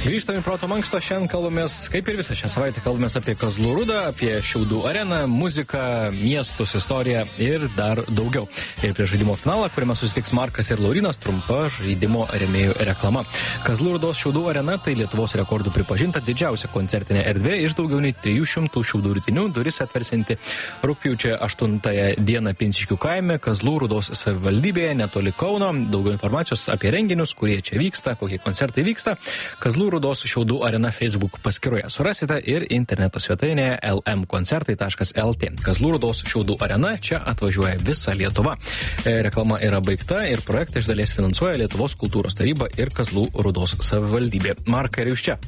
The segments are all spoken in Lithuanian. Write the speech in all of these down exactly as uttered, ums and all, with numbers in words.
Grįžtame į Proto mankštą, šiandien kalbamės, kaip ir visą šią savaitę, kalbamės apie Kazlų Rūdą, apie Šiaudų areną, muziką, miestus, istoriją ir dar daugiau. Ir prie žaidimo finalą, kuriame susitiks Markas ir Laurynas, trumpa žaidimo rėmėjų reklama. Kazlų Rūdos Šiaudų arena tai Lietuvos rekordų pripažinta didžiausia koncertinė erdvė iš daugiau nei trijų šimtų šiaudų ritinių, duris atversinti rugpjūčio aštuntąją dieną Pinciškių kaime, Kazlų Rūdos savivaldybėje, netoli Kauno. Daugiau informacijos apie renginius, kurie čia vyksta, kokie koncertai vyksta, Kazlų Rūdos Šiaudų arena Facebook paskyroje surasite ir interneto svetainėje el em koncertai taškas el tė. Kazlų Rūdos Šiaudų arena, čia atvažiuoja visa Lietuva. Reklama yra baigta ir projektą iš dalies finansuoja Lietuvos kultūros taryba ir Kazlų Rūdos savivaldybė. Marka, ir jūs čia?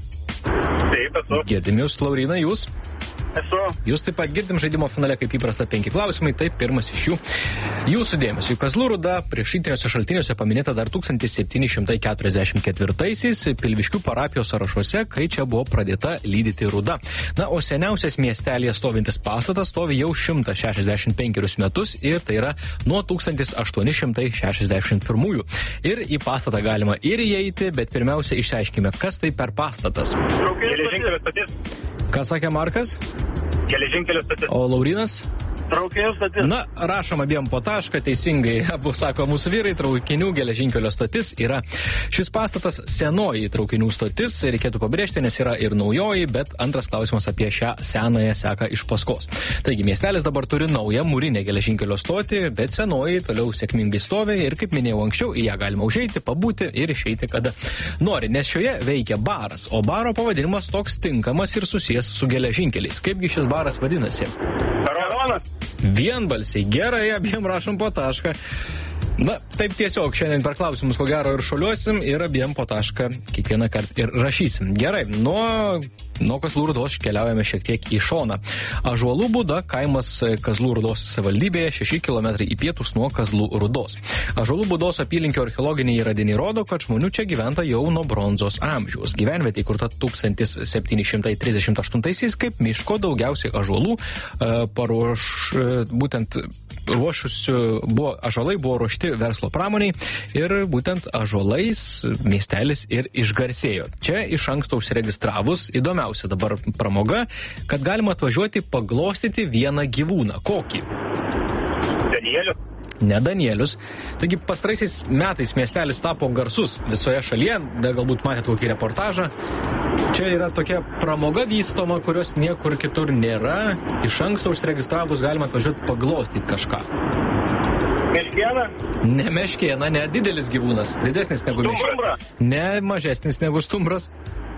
Taip, esu. Girdim jūs, Lauryna, jūs? Esu. Jūs taip pat girdim žaidimo finale, kaip įprasta, penki klausimai, tai pirmas iš jų. Jūsų dėmesio, Kazlų Rūda priešrytiniuose šaltiniuose paminėta dar tūkstantis septyni šimtai keturiasdešimt ketvirtaisiais Pilviškių parapijos sąrašuose, kai čia buvo pradėta lydyti rūda. Na, o seniausias miestelėje stovintis pastatas stovi jau šimtas šešiasdešimt penkerius metus ir tai yra nuo tūkstantis aštuoni šimtai šešiasdešimt pirmųjų. Ir į pastatą galima ir įeiti, bet pirmiausia išsiaiškime, kas tai per pastatas. Geležinkelio stotis. Ką sakė Markas? Geležinkelio stotis. O Laurynas? Traukinių stotis. Na, rašom abiem po tašką, teisingai, abu sako mūsų vyrai, traukinių geležinkelio stotis yra. Šis pastatas senoji traukinių stotis, reikėtų pabrėžti, nes yra ir naujoji, bet antras klausimas apie šią senąją seka iš paskos. Taigi, miestelis dabar turi naują mūrinę geležinkelio stotį, bet senoji toliau sėkmingai stovi ir, kaip minėjau anksčiau, į ją galima užeiti, pabūti ir išeiti, kada nori, nes šioje veikia baras, o baro pavadinimas toks tinkamas ir susijęs su geležinkeliais. Kaipgi šis baras vadinasi? Karaonas. Vienbalsiai, gerai, abiem rašom po tašką. Na, taip tiesiog, šiandien per klausimus ko gero ir šoliuosim ir abiem po tašką kiekvieną kartą ir rašysim. Gerai, nuo, nuo Kazlų Rūdos keliaujame šiek tiek į šoną. Ąžuolų būda, kaimas Kazlų Rūdos savivaldybėje, šeši kilometrai į pietus nuo Kazlų Rūdos. Ąžuolų būdos apylinkio archeologiniai radiniai rodo, kad žmonių čia gyventa jau nuo bronzos amžiaus. Gyvenvietė įkurta tūkstantis septyni šimtai trisdešimt aštuntaisiais, kaip miško daugiausiai ąžuolų e, paruoš, e, būtent ruošusių, buvo, ąžuolai buvo ruošti verslo pramoniai ir būtent ąžuolais miestelis ir išgarsėjo. Čia iš anksto užsiregistravus įdomiausia dabar pramoga, kad galima atvažiuoti paglostyti vieną gyvūną. Kokį? Danielius. Ne Danielius. Taigi pastaraisiais metais miestelis tapo garsus visoje šalyje, da, galbūt matėte kokį reportažą. Čia yra tokia pramoga vystoma, kurios niekur kitur nėra. Iš anksto užsiregistravus galima atvažiuoti paglostyti kažką. Meškėna? Ne meškėna, ne didelis gyvūnas. Didesnis negu meškėna. Ne mažesnis negu stumbras.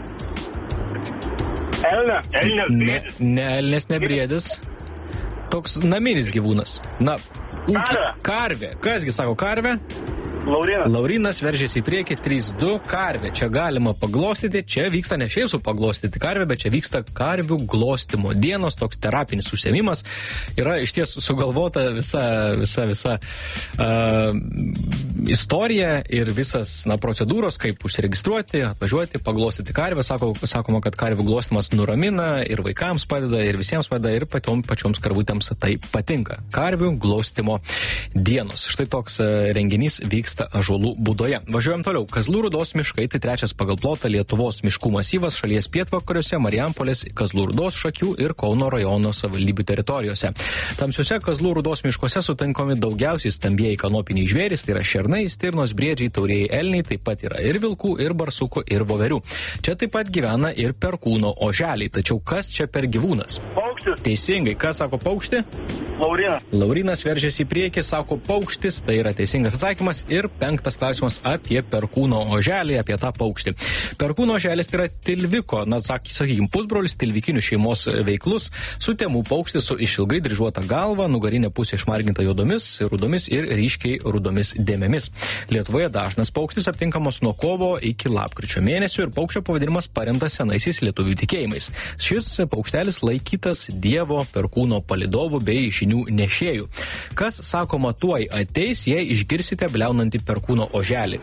Elnė? Elnės Ne, briedis. ne elnės, ne briedis. Toks naminis gyvūnas. Na, ūkį. Karvė. Karvė. Kasgi sako karvė? Laurinas. Laurinas veržėsi į priekį, trys du, karvė. Čia galima paglostyti, čia vyksta ne šiaip su paglostyti karvę, bet čia vyksta karvių glostimo dienos, toks terapinis užsiėmimas. Yra iš ties sugalvota visa, visa, visa uh, istorija ir visas, na, procedūros, kaip užsiregistruoti, atvažiuoti, paglostyti karvę. Sako, sakoma, kad karvių glostimas nuramina ir vaikams padeda, ir visiems padeda, ir patom, pačioms karvutėms tai patinka. Karvių glostimo dienos. Štai toks uh, renginys vyksta Ąžuolų būdoje. Važiuojam toliau. Kazlų Rūdos miškai tai trečias pagal plotą Lietuvos miškų masyvas šalies pietvakariuose, Marijampolės, Kazlų Rūdos, Šakių ir Kauno rajono savivaldybių teritorijose. Tamsiuose Kazlų Rūdos miškuose sutinkami daugiausiai stambieji kanopiniai žvėrys, tai yra šernai, stirnos, briedžiai, taurieji elniai, taip pat yra ir vilkų, ir barsukų, ir voverių. Čia taip pat gyvena ir perkūno oželiai. Tačiau kas čia per gyvūnas? Paukštis. Teisingai. Kas sako paukštį? Laurinas. Laurinas veržėsi į priekį, sako paukštis, tai yra teisingas atsakymas. Ir penktas klausimas apie perkūno oželį, apie tą paukštį. Perkūno oželis tai yra tilviko, na, sakykime, pusbrolis, tilvikinių šeimos veiklus, sutemų paukštis su išilgai dryžuota galva, nugarinė pusė išmarginta juodomis, rudomis ir ryškiai rudomis dėmėmis. Lietuvoje dažnas paukštis aptinkamos nuo kovo iki lapkričio mėnesio ir paukščio pavadinimas paremtas senaisiais lietuvių tikėjimais. Šis paukštelis laikytas Dievo perkūno palidovų bei žinių nešėjų. Kas, sakoma, tuoj ateis, jei išgirsite bliaunantį perkūno oželį?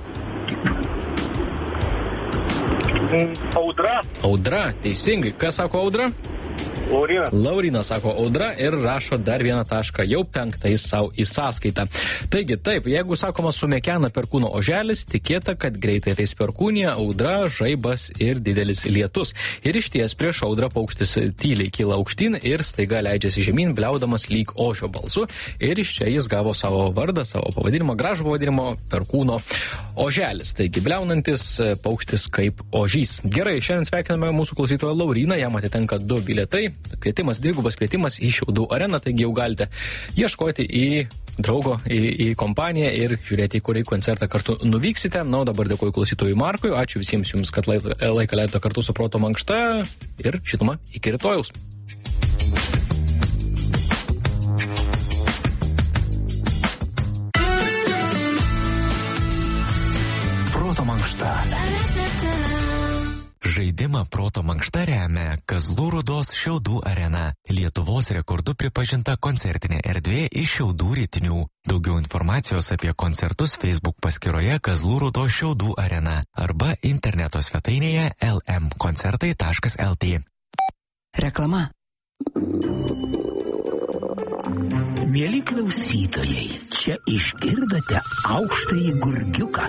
Audra. Audra, teisingai. Kas sako audra? Laurinas. Laurinas sako Audra ir rašo dar vieną tašką, jau penktą į savo į sąskaitą. Taigi, taip, jeigu sakoma sumekena perkūno oželis, tikėta, kad greitai ateis perkūnija, audra, žaibas ir didelis lietus. Ir išties prieš audrą paukštis tyliai kyla aukštyn ir staiga leidžiasi žemyn, bliaudamas lyg ožio balsu. Ir iš čia jis gavo savo vardą, savo pavadinimą, gražų pavadinimą perkūno oželis. Taigi, bliaunantis paukštis kaip ožys. Gerai, šiandien sveikiname mūsų klausytoją Lauriną, jam atitenka du bilietai. Kvietimas, dvigubas kvietimas į Šiaudų areną, taigi jau galite ieškoti į draugo, į, į kompaniją ir žiūrėti, į kurį koncertą kartu nuvyksite. Na, o dabar dėkuoju klausytojui Markui, ačiū visiems jums, kad laiką leidote kartu su Proto mankšta ir, žinoma, iki rytojaus. Proto mankšta. Žaidimą Proto mankšta remia Kazlų Rūdos Šiaudų arena. Lietuvos rekordu pripažinta koncertinė erdvė iš Šiaudų rytinių. Daugiau informacijos apie koncertus Facebook paskyroje Kazlų Rūdos Šiaudų arena arba interneto svetainėje el em koncertai taškas el tė. Reklama. Mieli klausytojai, čia išgirdote aukštąjį gurgiuką.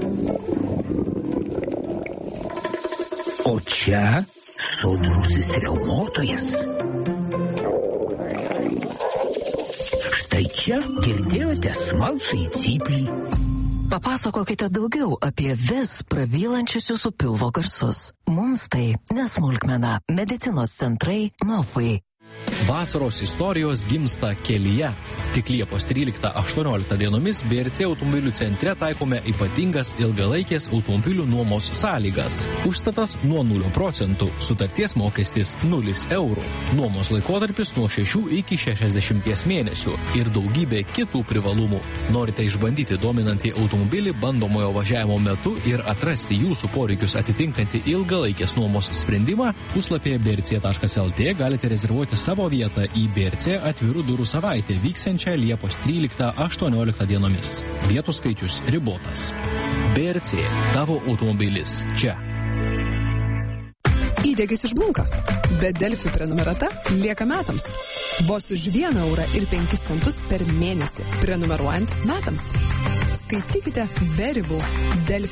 O čia sodrusis riaumotojas. Štai čia girdėjote smalsųjį cyplį. Papasakokite daugiau apie vis pravylančius jūsų pilvo garsus. Mums tai nesmulkmena. Medicinos centrai Novai. Vasaros istorijos gimsta kelyje. Tik Liepos tryliktą aštuonioliktą dienomis B R C automobilių centre taikome ypatingas ilgalaikės automobilių nuomos sąlygas. Užstatas nuo nulio procentų, sutarties mokestis nulis eurų. Nuomos laikotarpis nuo šešių iki šešiasdešimties mėnesių ir daugybė kitų privalumų. Norite išbandyti dominantį automobilį bandomojo važiavimo metu ir atrasti jūsų poreikius atitinkantį ilgalaikės nuomos sprendimą? Puslapyje b r c taškas el tė galite rezervuoti savo vietą į B R C atvirų durų savaitę vyksiančią Liepos tryliktą aštuonioliktą dienomis. Vietų skaičius ribotas. B R C, tavo automobilis čia. Įdegis išblunka, bet Delfi prenumerata lieka metams. Vos už vieną eurą ir penkis centus per mėnesį, prenumeruojant metams. Skaitykite be ribų Delfi.